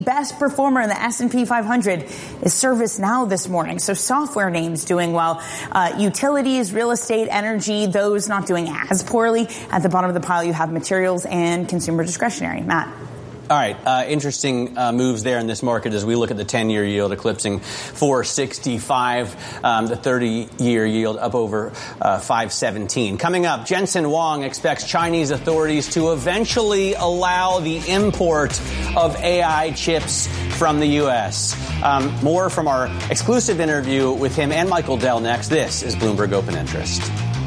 Best performer in the S&P 500 is ServiceNow this morning. So software names doing well. Utilities, real estate, energy, those not doing as poorly. At the bottom of the pile, you have materials and consumer discretionary. Matt. All right. Interesting moves there in this market as we look at the 10-year yield eclipsing 465, the 30-year yield up over 517. Coming up, Jensen Huang expects Chinese authorities to eventually allow the import of AI chips from the U.S. More from our exclusive interview with him and Michael Dell next. This is Bloomberg Open Interest.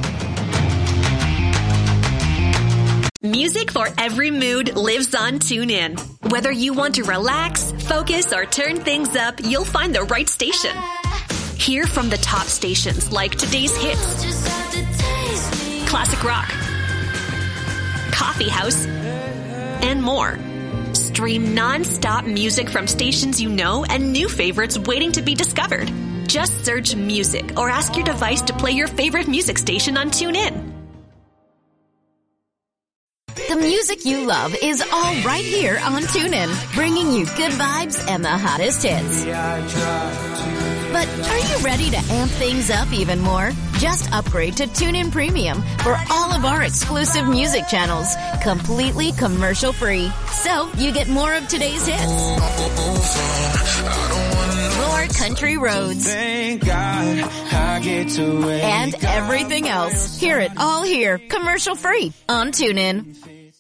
Music for every mood lives on TuneIn. Whether you want to relax, focus, or turn things up, you'll find the right station. Hear from the top stations like today's hits, classic rock, coffee house, and more. Stream non-stop music from stations you know and new favorites waiting to be discovered. Just search music or ask your device to play your favorite music station on TuneIn. The music you love is all right here on TuneIn, bringing you good vibes and the hottest hits. But are you ready to amp things up even more? Just upgrade to TuneIn Premium for all of our exclusive music channels, completely commercial-free. So you get more of today's hits, more country roads, and everything else. Hear it all here, commercial-free on TuneIn.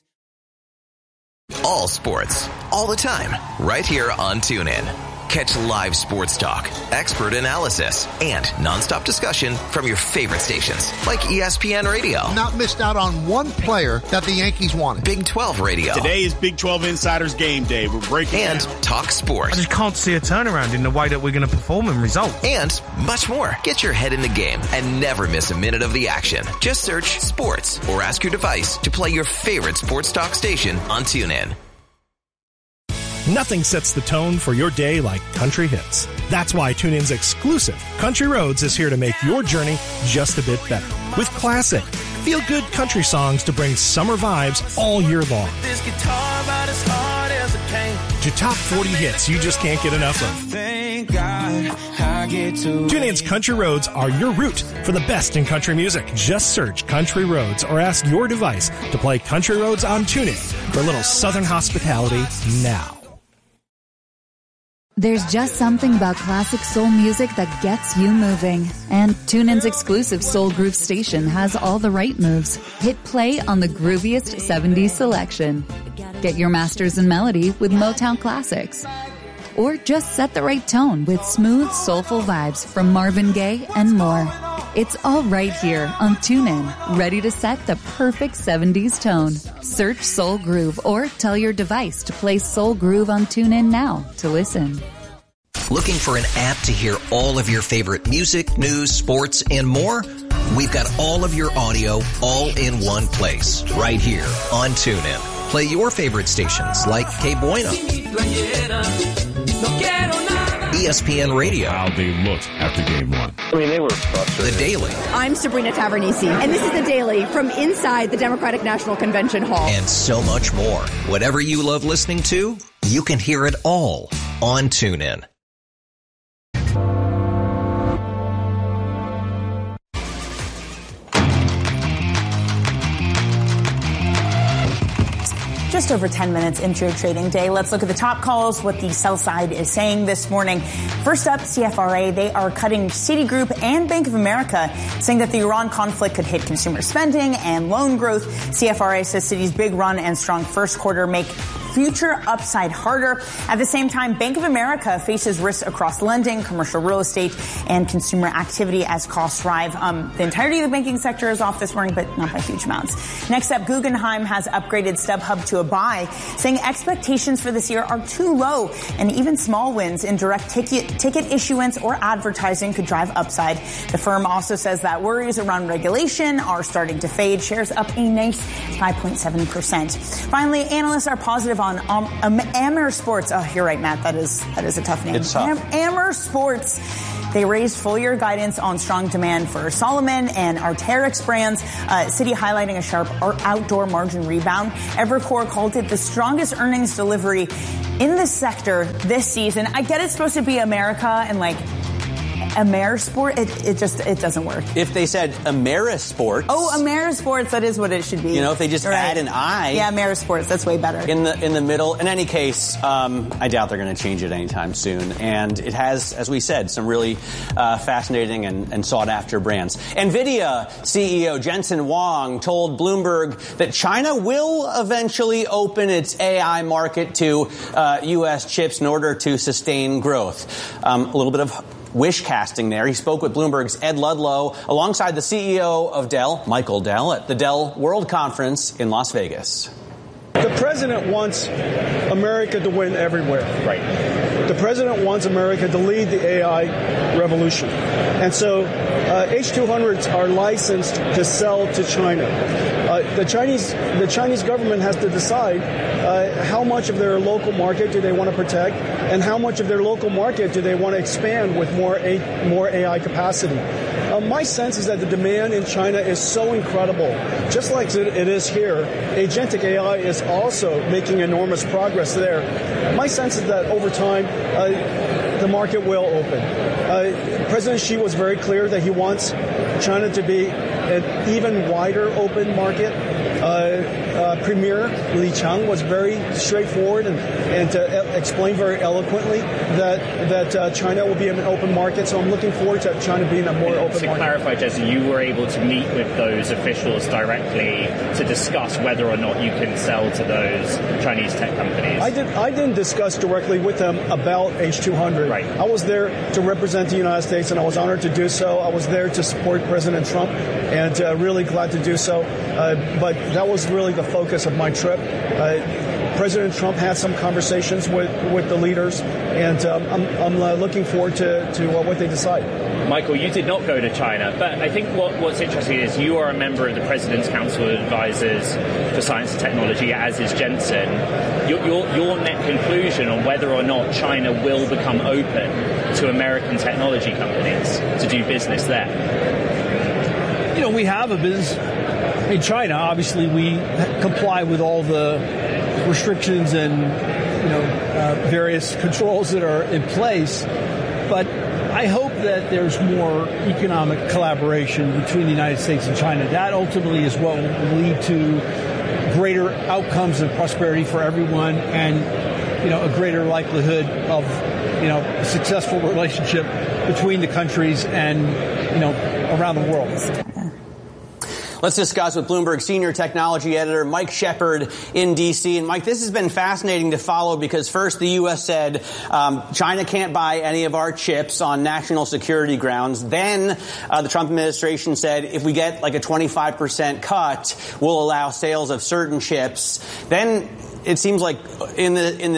All sports, all the time, right here on TuneIn. Catch live sports talk, expert analysis, and nonstop discussion from your favorite stations, like ESPN Radio. Not missed out on one player that the Yankees wanted. Big 12 Radio. Today is Big 12 Insiders Game Day. We're breaking and down. Talk sports. I just can't see a turnaround in the way that we're going to perform and result. And much more. Get your head in the game and never miss a minute of the action. Just search sports or ask your device to play your favorite sports talk station on TuneIn. Nothing sets the tone for your day like country hits. That's why TuneIn's exclusive Country Roads is here to make your journey just a bit better. With classic, feel-good country songs to bring summer vibes all year long. To top 40 hits you just can't get enough of. TuneIn's Country Roads are your route for the best in country music. Just search Country Roads or ask your device to play Country Roads on TuneIn for a little southern hospitality now. There's just something about classic soul music that gets you moving. And TuneIn's exclusive Soul Groove station has all the right moves. Hit play on the grooviest 70s selection. Get your masters in melody with Motown classics. Or just set the right tone with smooth, soulful vibes from Marvin Gaye and more. It's all right here on TuneIn, ready to set the perfect 70s tone. Search Soul Groove or tell your device to play Soul Groove on TuneIn now to listen. Looking for an app to hear all of your favorite music, news, sports, and more? We've got all of your audio all in one place, right here on TuneIn. Play your favorite stations like K Bueno, ESPN Radio. How they looked after game one. I mean, they were frustrated. The Daily. I'm Sabrina Tavernisi, and this is The Daily from inside the Democratic National Convention Hall. And so much more. Whatever you love listening to, you can hear it all on TuneIn. Just over 10 minutes into your trading day. Let's look at the top calls, what the sell side is saying this morning. First up, CFRA. They are cutting Citigroup and Bank of America, saying that the Iran conflict could hit consumer spending and loan growth. CFRA says Citi's big run and strong first quarter make future upside harder. At the same time, Bank of America faces risks across lending, commercial real estate, and consumer activity as costs rise. The entirety of the banking sector is off this morning, but not by huge amounts. Next up, Guggenheim has upgraded StubHub to a buy, saying expectations for this year are too low, and even small wins in direct ticket issuance or advertising could drive upside. The firm also says that worries around regulation are starting to fade. Shares up a nice 5.7%. Finally, analysts are positive on Amer Sports. Oh, you're right, Matt. That is a tough name. It's tough. Amer Sports. They raised full-year guidance on strong demand for Salomon and Arc'teryx brands. Citi highlighting a sharp outdoor margin rebound. Evercore called it the strongest earnings delivery in the sector this season. I get it's supposed to be America and like Amerisport, it doesn't work. If they said Amerisports. Oh, Amerisports, that is what it should be. You know, if they just add an I. Yeah, Amerisports, that's way better. In the middle. In any case, I doubt they're going to change it anytime soon. And it has, as we said, some really fascinating and sought-after brands. NVIDIA CEO Jensen Huang told Bloomberg that China will eventually open its AI market to U.S. chips in order to sustain growth. A little bit of wish casting there. He spoke with Bloomberg's Ed Ludlow alongside the CEO of Dell, Michael Dell, at the Dell World Conference in Las Vegas. The president wants America to win everywhere. Right. The president wants America to lead the AI revolution. And so H200s are licensed to sell to China. The Chinese government has to decide how much of their local market do they want to protect and how much of their local market do they want to expand with more AI capacity. My sense is that the demand in China is so incredible. Just like it is here, agentic AI is also making enormous progress there. My sense is that over time, the market will open. President Xi was very clear that he wants China to be an even wider open market. Premier Li Qiang was very straightforward and explained very eloquently that China will be an open market. So I'm looking forward to China being a more open market. To clarify, Jesse, you were able to meet with those officials directly to discuss whether or not you can sell to those Chinese tech companies. I didn't discuss directly with them about H200. Right. I was there to represent the United States, and I was honored to do so. I was there to support President Trump, and really glad to do so. But that was really the focus of my trip. President Trump had some conversations with the leaders, and I'm looking forward to what they decide. Michael, you did not go to China, but I think what's interesting is you are a member of the President's Council of Advisors for Science and Technology, as is Jensen. Your net conclusion on whether or not China will become open to American technology companies to do business there? You know, we have a business in China. Obviously, we comply with all the restrictions and various controls that are in place. But I hope that there's more economic collaboration between the United States and China. That ultimately is what will lead to greater outcomes and prosperity for everyone, and a greater likelihood of a successful relationship between the countries and around the world. Let's discuss with Bloomberg senior technology editor Mike Shepard in D.C. And Mike, this has been fascinating to follow because first the U.S. said China can't buy any of our chips on national security grounds. Then the Trump administration said if we get like a 25% cut, we'll allow sales of certain chips. Then it seems like in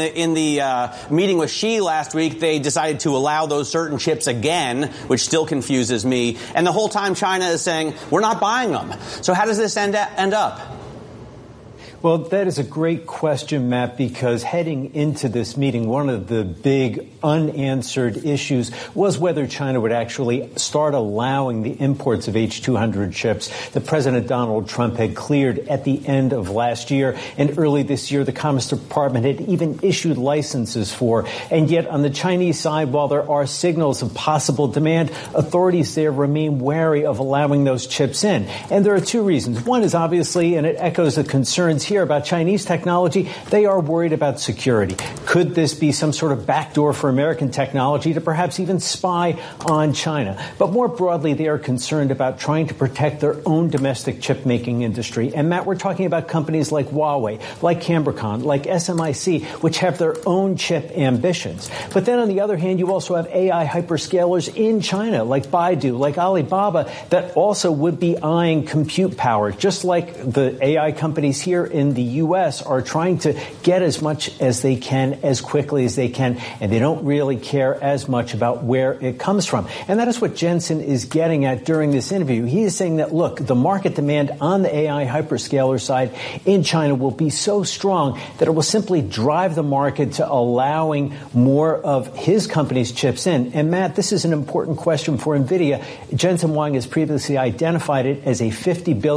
the meeting with Xi last week, they decided to allow those certain chips again, which still confuses me. And the whole time China is saying, we're not buying them. So how does this end up? Well, that is a great question, Matt, because heading into this meeting, one of the big unanswered issues was whether China would actually start allowing the imports of H200 chips that President Donald Trump had cleared at the end of last year. And early this year, the Commerce Department had even issued licenses for. And yet on the Chinese side, while there are signals of possible demand, authorities there remain wary of allowing those chips in. And there are two reasons. One is obviously, and it echoes the concerns here about Chinese technology, they are worried about security. Could this be some sort of backdoor for American technology to perhaps even spy on China? But more broadly, they are concerned about trying to protect their own domestic chip-making industry. And, Matt, we're talking about companies like Huawei, like Cambricon, like SMIC, which have their own chip ambitions. But then, on the other hand, you also have AI hyperscalers in China, like Baidu, like Alibaba, that also would be eyeing compute power, just like the AI companies here in the U.S. are trying to get as much as they can as quickly as they can, and they don't really care as much about where it comes from. And that is what Jensen is getting at during this interview. He is saying that, look, the market demand on the AI hyperscaler side in China will be so strong that it will simply drive the market to allowing more of his company's chips in. And, Matt, this is an important question for NVIDIA. Jensen Huang has previously identified it as a $50 billion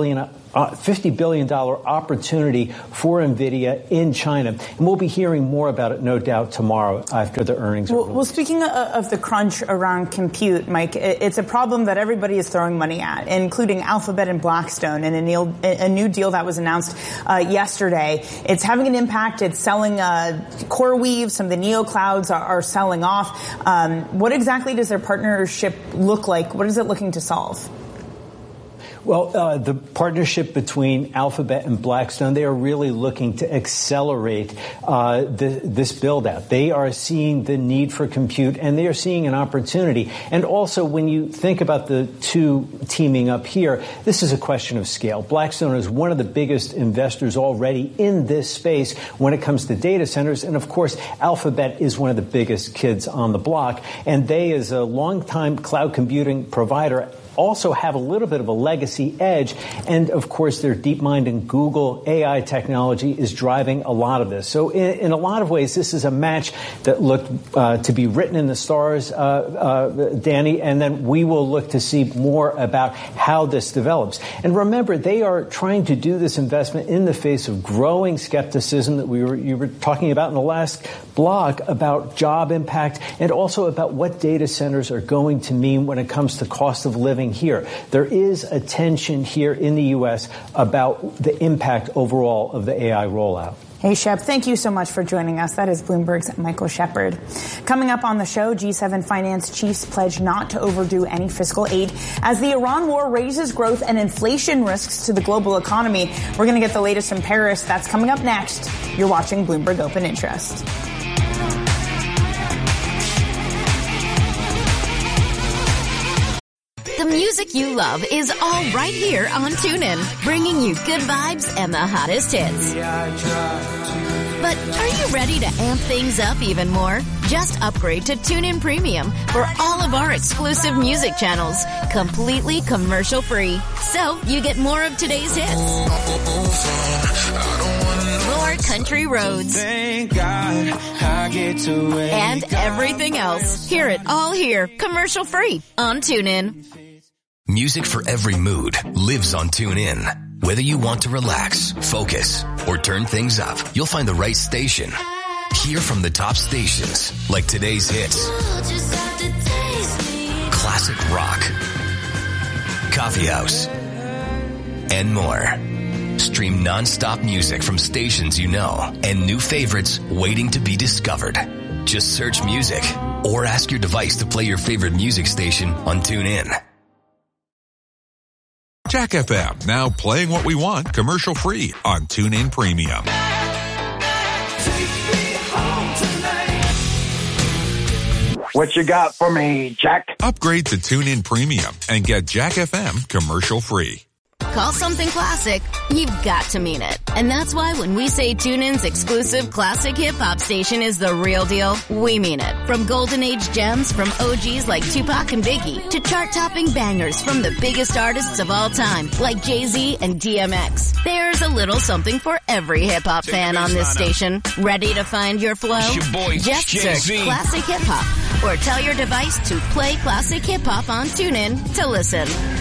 $50 billion opportunity for NVIDIA in China. And we'll be hearing more about it, no doubt, tomorrow after the earnings. Well, speaking of the crunch around compute, Mike, it's a problem that everybody is throwing money at, including Alphabet and Blackstone, and a new deal that was announced yesterday. It's having an impact. It's selling CoreWeave. Some of the neoclouds are selling off. What exactly does their partnership look like? What is it looking to solve? Well, the partnership between Alphabet and Blackstone, they are really looking to accelerate this build-out. They are seeing the need for compute, and they are seeing an opportunity. And also, when you think about the two teaming up here, this is a question of scale. Blackstone is one of the biggest investors already in this space when it comes to data centers. And, of course, Alphabet is one of the biggest kids on the block. And they, as a longtime cloud computing provider, also have a little bit of a legacy edge. And, of course, their DeepMind and Google AI technology is driving a lot of this. So in a lot of ways, this is a match that looked to be written in the stars, Danny, and then we will look to see more about how this develops. And remember, they are trying to do this investment in the face of growing skepticism that you were talking about in the last blog about job impact and also about what data centers are going to mean when it comes to cost of living here. There is a tension here in the U.S. about the impact overall of the AI rollout. Hey, Shep, thank you so much for joining us. That is Bloomberg's Michael Shepard. Coming up on the show, G7 finance chiefs pledge not to overdo any fiscal aid as the Iran war raises growth and inflation risks to the global economy. We're going to get the latest from Paris. That's coming up next. You're watching Bloomberg Open Interest. The music you love is all right here on TuneIn, bringing you good vibes and the hottest hits. But are you ready to amp things up even more? Just upgrade to TuneIn Premium for all of our exclusive music channels, completely commercial-free. So you get more of today's hits, more country roads, and everything else. Hear it all here, commercial-free on TuneIn. Music for every mood lives on TuneIn. Whether you want to relax, focus, or turn things up, you'll find the right station. Hear from the top stations like today's hits, classic rock, coffee house, and more. Stream non-stop music from stations you know and new favorites waiting to be discovered. Just search music or ask your device to play your favorite music station on TuneIn. Jack FM, now playing what we want commercial-free on TuneIn Premium. What you got for me, Jack? Upgrade to TuneIn Premium and get Jack FM commercial-free. Call something classic, you've got to mean it. And that's why when we say TuneIn's exclusive classic hip-hop station is the real deal, we mean it. From golden age gems from OGs like Tupac and Biggie to chart-topping bangers from the biggest artists of all time like Jay-Z and DMX. There's a little something for every hip-hop fan on this station. Ready to find your flow? Just search classic hip-hop or tell your device to play classic hip-hop on TuneIn to listen.